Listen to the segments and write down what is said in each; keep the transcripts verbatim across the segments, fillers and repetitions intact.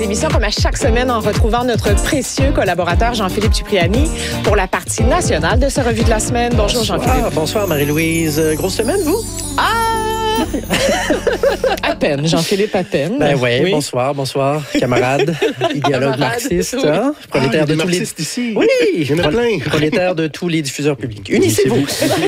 cette émission, comme à chaque semaine, en retrouvant notre précieux collaborateur Jean-Philippe Cipriani pour la partie nationale de sa revue de la semaine. Bonjour bonsoir, Jean-Philippe. Bonsoir Marie-Louise. Grosse semaine, vous? Ah! À peine, Jean-Philippe, à peine. Ben ouais, oui, bonsoir, bonsoir, camarade, idéologue Camarade, marxiste, oui. hein? Prolétaire ah, de des tous les... marxistes ici. Oui, il y en a plein. Prolétaire de tous les diffuseurs publics. Unissez-vous.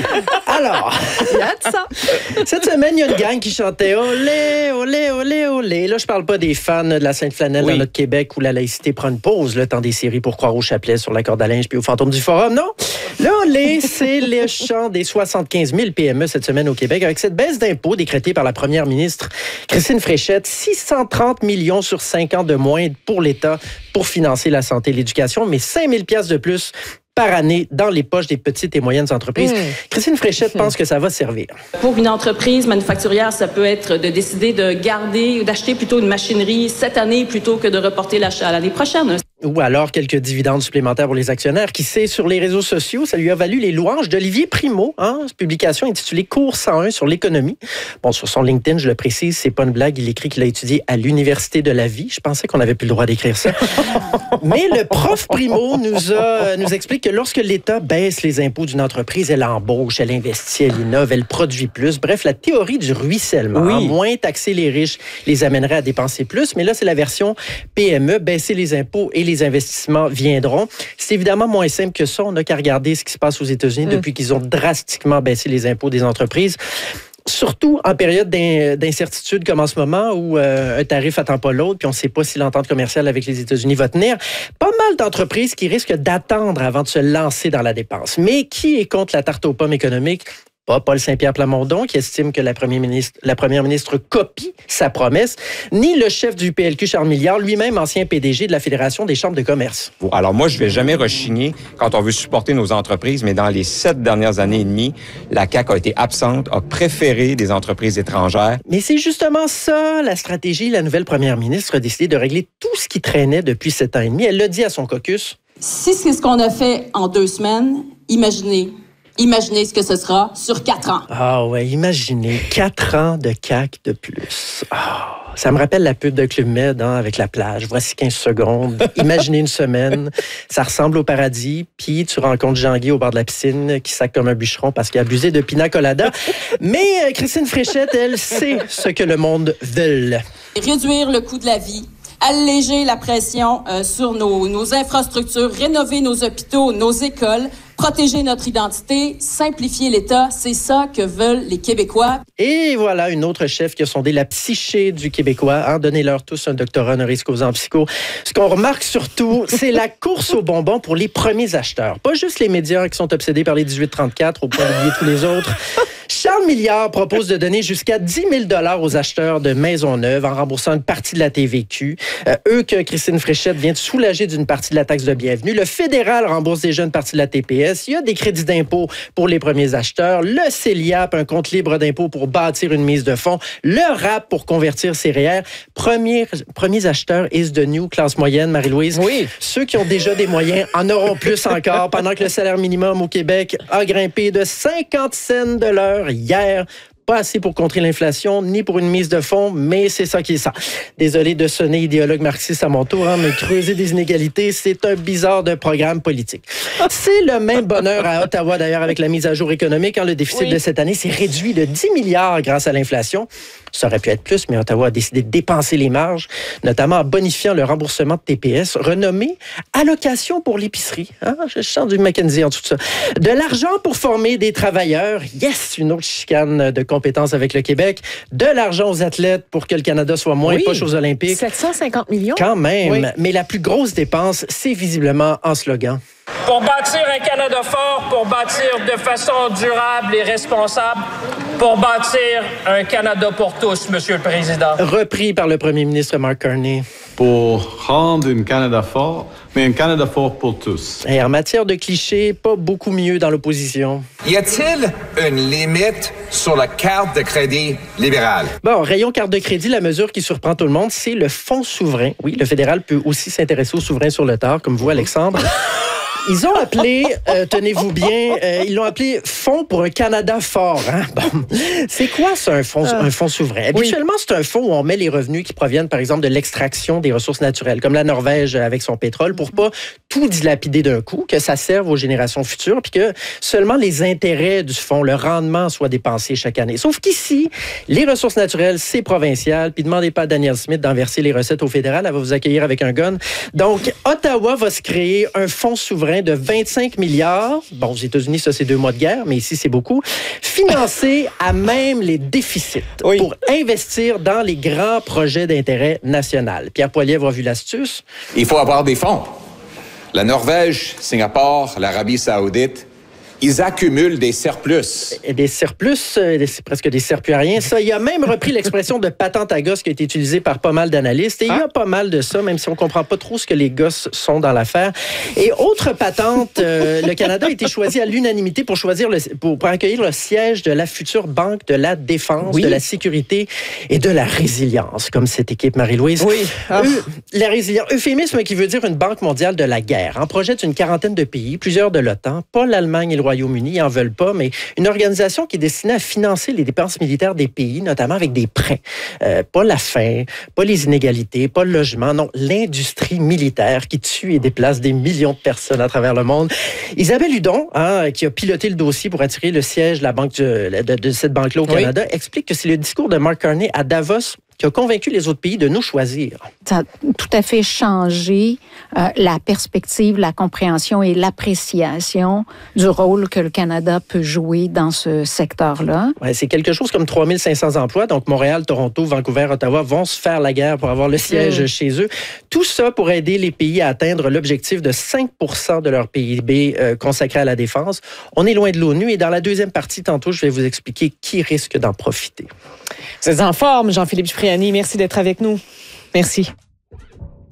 Alors, il y a de ça. cette semaine, il y a une gang qui chantait olé, olé, olé, olé. Là, je parle pas des fans de la Sainte-Flanelle Oui. dans notre Québec où la laïcité prend une pause le temps des séries pour croire au chapelet sur la corde à linge puis au fantôme du forum. Non, le olé, c'est le chant des soixante-quinze mille P M E cette semaine au Québec avec cette baisse d'impôts décrétée par la première ministre Christine Fréchette, six cent trente millions sur cinq ans de moins pour l'État pour financer la santé et l'éducation, mais cinq mille dollars de plus par année dans les poches des petites et moyennes entreprises. Mmh. Christine Fréchette mmh. pense que ça va servir. Pour une entreprise manufacturière, ça peut être de décider de garder ou d'acheter plutôt une machinerie cette année plutôt que de reporter l'achat à l'année prochaine. Ou alors quelques dividendes supplémentaires pour les actionnaires. Qui sait, sur les réseaux sociaux, ça lui a valu les louanges d'Olivier Primo, hein, cette publication intitulée Cours cent un sur l'économie. Bon, sur son LinkedIn, je le précise, c'est pas une blague, il écrit qu'il a étudié à l'Université de la vie. Je pensais qu'on n'avait plus le droit d'écrire ça. Mais le prof Primo nous, a, nous explique que lorsque l'État baisse les impôts d'une entreprise, elle embauche, elle investit, elle innove, elle produit plus. Bref, la théorie du ruissellement. Oui. Hein, moins taxer les riches les amènerait à dépenser plus. Mais là, c'est la version P M E, baisser les impôts et les investissements viendront. C'est évidemment moins simple que ça. On n'a qu'à regarder ce qui se passe aux États-Unis mmh. depuis qu'ils ont drastiquement baissé les impôts des entreprises. Surtout en période d'incertitude comme en ce moment où euh, un tarif attend pas l'autre puis on ne sait pas si l'entente commerciale avec les États-Unis va tenir. Pas mal d'entreprises qui risquent d'attendre avant de se lancer dans la dépense. Mais qui est contre la tarte aux pommes économique? Pas Paul Saint-Pierre Plamondon, qui estime que la première ministre, la première ministre copie sa promesse, ni le chef du P L Q, Charles Milliard, lui-même ancien P D G de la Fédération des chambres de commerce. Alors moi, je vais jamais rechigner quand on veut supporter nos entreprises, mais dans les sept dernières années et demie, la C A Q a été absente, a préféré des entreprises étrangères. Mais c'est justement ça, la stratégie. La nouvelle première ministre a décidé de régler tout ce qui traînait depuis sept ans et demi. Elle l'a dit à son caucus. Si c'est ce qu'on a fait en deux semaines, imaginez... Imaginez ce que ce sera sur quatre ans. Ah ouais, imaginez quatre ans de C A Q de plus. Ah, ça me rappelle la pub de Club Med hein, avec la plage. Voici quinze secondes. Imaginez une semaine. Ça ressemble au paradis. Puis tu rencontres Jean-Guy au bord de la piscine qui sac comme un bûcheron parce qu'il a abusé de pina colada. Mais euh, Christine Fréchette, elle sait ce que le monde veut. Réduire le coût de la vie. Alléger la pression euh, sur nos, nos infrastructures, rénover nos hôpitaux, nos écoles, protéger notre identité, simplifier l'État, c'est ça que veulent les Québécois. Et voilà une autre chef qui a sondé la psyché du Québécois. Hein, donnez-leur tous un doctorat honoris causa en psycho. Ce qu'on remarque surtout, c'est la course aux bonbons pour les premiers acheteurs. Pas juste les médias qui sont obsédés par les dix-huit trente-quatre au point d'oublier tous les autres. Charles Milliard propose de donner jusqu'à dix mille dollars aux acheteurs de maisons neuves en remboursant une partie de la T V Q. Euh, eux que Christine Fréchette vient de soulager d'une partie de la taxe de bienvenue. Le fédéral rembourse déjà une partie de la T P S. Il y a des crédits d'impôt pour les premiers acheteurs. Le C E L I A P, un compte libre d'impôt pour bâtir une mise de fonds. Le R A P pour convertir ses R E E R. Premiers, premiers acheteurs is the new classe moyenne, Marie-Louise. Oui. Ceux qui ont déjà des moyens en auront plus encore pendant que le salaire minimum au Québec a grimpé de cinquante cents de l'heure hier. Pas assez pour contrer l'inflation, ni pour une mise de fonds, mais c'est ça qui est ça. Désolé de sonner idéologue marxiste à mon tour, hein, mais creuser des inégalités, c'est un bizarre de programme politique. C'est le même bonheur à Ottawa, d'ailleurs, avec la mise à jour économique. Hein, le déficit oui. de cette année s'est réduit de dix milliards grâce à l'inflation. Ça aurait pu être plus, mais Ottawa a décidé de dépenser les marges, notamment en bonifiant le remboursement de T P S, renommé allocation pour l'épicerie. Hein, je sens du McKenzie en tout ça. De l'argent pour former des travailleurs. Yes, une autre chicane de compétences avec le Québec. De l'argent aux athlètes pour que le Canada soit moins oui. poche aux Olympiques. sept cent cinquante millions. Quand même. Oui. Mais la plus grosse dépense, c'est visiblement en slogan. Pour bâtir un Canada fort, pour bâtir de façon durable et responsable, pour bâtir un Canada pour tous, Monsieur le Président. Repris par le premier ministre Mark Carney. Pour rendre un Canada fort, mais un Canada fort pour tous. Et en matière de clichés, pas beaucoup mieux dans l'opposition. Y a-t-il une limite sur la carte de crédit libérale? Bon, rayon carte de crédit, la mesure qui surprend tout le monde, c'est le fonds souverain. Oui, le fédéral peut aussi s'intéresser au souverain sur le tard, comme vous, Alexandre. Ils ont appelé, euh, tenez-vous bien, euh, ils l'ont appelé Fonds pour un Canada fort. Hein? Bon. C'est quoi ça, un fonds, un fonds souverain? Habituellement, oui. C'est un fonds où on met les revenus qui proviennent, par exemple, de l'extraction des ressources naturelles, comme la Norvège avec son pétrole, pour pas tout dilapider d'un coup, que ça serve aux générations futures, puis que seulement les intérêts du fonds, le rendement, soient dépensés chaque année. Sauf qu'ici, les ressources naturelles, c'est provincial, puis demandez pas à Danielle Smith d'en verser les recettes au fédéral, elle va vous accueillir avec un gun. Donc, Ottawa va se créer un fonds souverain de vingt-cinq milliards. Bon, aux États-Unis, ça, c'est deux mois de guerre, mais ici, c'est beaucoup. Financé à même les déficits oui. pour investir dans les grands projets d'intérêt national. Pierre Poilievre a vu l'astuce. Il faut avoir des fonds. La Norvège, Singapour, l'Arabie saoudite, ils accumulent des surplus. Et des surplus, c'est presque des serpuriens. Ça, il a même repris l'expression de patente à gosse qui a été utilisée par pas mal d'analystes. Et il y a pas mal de ça, même si on ne comprend pas trop ce que les gosses sont dans l'affaire. Et autre patente, euh, le Canada a été choisi à l'unanimité pour choisir le, pour, pour accueillir le siège de la future Banque de la Défense, oui. de la Sécurité et de la Résilience, comme cette équipe, Marie-Louise. Oui. Ah. Euh, la résilience, euphémisme qui veut dire une banque mondiale de la guerre. En projet d'une quarantaine de pays, plusieurs de l'OTAN, pas l'Allemagne et le Royaume-Uni, ils n'en veulent pas, mais une organisation qui est destinée à financer les dépenses militaires des pays, notamment avec des prêts. Euh, pas la faim, pas les inégalités, pas le logement, non, l'industrie militaire qui tue et déplace des millions de personnes à travers le monde. Isabelle Hudon, hein, qui a piloté le dossier pour attirer le siège de, la banque de, de, de cette banque-là au Canada, oui. explique que c'est le discours de Mark Carney à Davos qui a convaincu les autres pays de nous choisir. Ça a tout à fait changé euh, la perspective, la compréhension et l'appréciation du rôle que le Canada peut jouer dans ce secteur-là. Ouais, c'est quelque chose comme trois mille cinq cents emplois. Donc, Montréal, Toronto, Vancouver, Ottawa vont se faire la guerre pour avoir le siège mmh. chez eux. Tout ça pour aider les pays à atteindre l'objectif de cinq pour cent de leur P I B euh, consacré à la défense. On est loin de l'ONU et dans la deuxième partie, tantôt, je vais vous expliquer qui risque d'en profiter. Vous êtes en forme, Jean-Philippe Cipriani. Merci d'être avec nous. Merci.